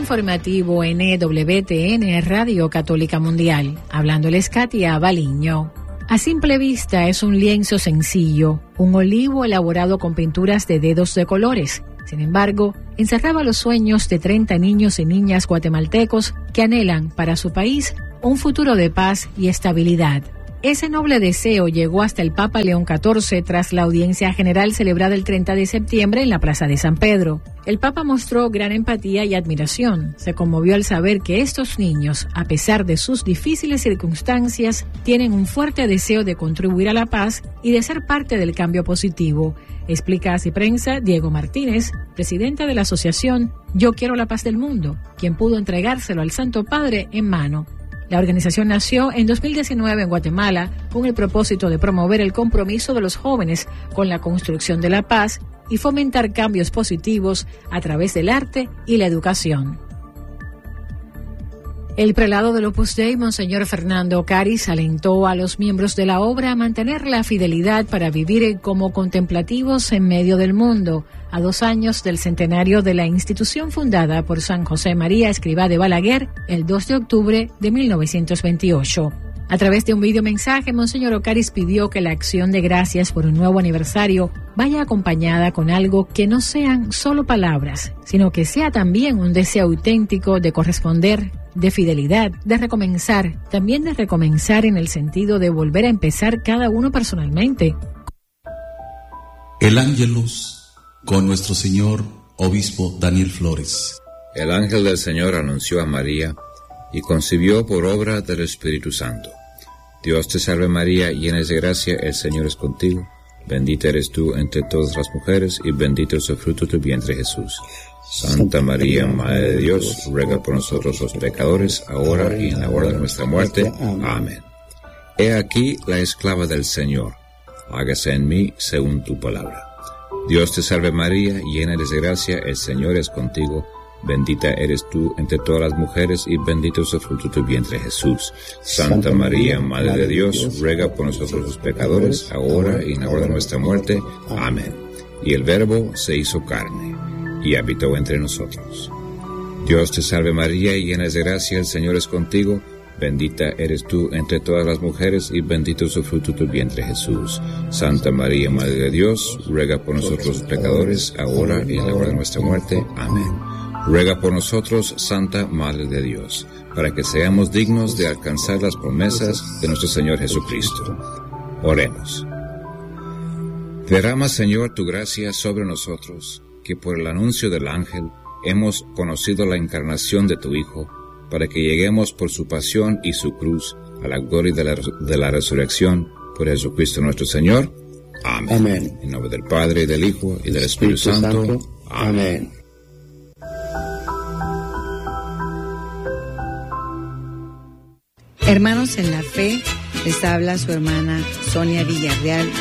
informativo NWTN Radio Católica Mundial. Hablándoles Katia Baliño. A simple vista es un lienzo sencillo, un olivo elaborado con pinturas de dedos de colores. Sin embargo, encerraba los sueños de 30 niños y niñas guatemaltecos que anhelan para su país un futuro de paz y estabilidad. Ese noble deseo llegó hasta el Papa León XIV tras la audiencia general celebrada el 30 de septiembre en la Plaza de San Pedro. El Papa mostró gran empatía y admiración. Se conmovió al saber que estos niños, a pesar de sus difíciles circunstancias, tienen un fuerte deseo de contribuir a la paz y de ser parte del cambio positivo. Explica a Así Prensa Diego Martínez, presidente de la asociación Yo Quiero la Paz del Mundo, quien pudo entregárselo al Santo Padre en mano. La organización nació en 2019 en Guatemala con el propósito de promover el compromiso de los jóvenes con la construcción de la paz y fomentar cambios positivos a través del arte y la educación. El prelado del Opus Dei, Monseñor Fernando Caris, alentó a los miembros de la obra a mantener la fidelidad para vivir como contemplativos en medio del mundo, a 2 años del centenario de la institución fundada por San José María Escrivá de Balaguer el 2 de octubre de 1928. A través de un videomensaje, Monseñor Ocaris pidió que la acción de gracias por un nuevo aniversario vaya acompañada con algo que no sean solo palabras, sino que sea también un deseo auténtico de corresponder, de fidelidad, de recomenzar, también de recomenzar en el sentido de volver a empezar cada uno personalmente. El Ángelus con nuestro señor obispo Daniel Flores. El ángel del Señor anunció a María y concibió por obra del Espíritu Santo. Dios te salve María, llena de gracia, el Señor es contigo. Bendita eres tú entre todas las mujeres y bendito es el fruto de tu vientre Jesús. Santa María, Madre de Dios, ruega por nosotros los pecadores, ahora y en la hora de nuestra muerte. Amén. He aquí la esclava del Señor. Hágase en mí según tu palabra. Dios te salve María, llena eres de gracia, el Señor es contigo. Bendita eres tú entre todas las mujeres y bendito es el fruto de tu vientre Jesús. Santa María, Madre de Dios, ruega por nosotros los pecadores, ahora y en la hora de nuestra muerte. Amén. Y el Verbo se hizo carne y habitó entre nosotros. Dios te salve María, llena de gracia, el Señor es contigo. Bendita eres tú entre todas las mujeres y bendito es el fruto de tu vientre Jesús. Santa María, Madre de Dios, ruega por nosotros los pecadores, ahora y en la hora de nuestra muerte. Amén. Ruega por nosotros, Santa Madre de Dios, para que seamos dignos de alcanzar las promesas de nuestro Señor Jesucristo. Oremos. Derrama, Señor, tu gracia sobre nosotros, que por el anuncio del ángel hemos conocido la encarnación de tu Hijo, para que lleguemos por su pasión y su cruz a la gloria de la resurrección por Jesucristo nuestro Señor. Amén. Amén. En nombre del Padre, y del Hijo, y del Espíritu Santo. Amén. Hermanos en la fe, les habla su hermana Sonia Villarreal.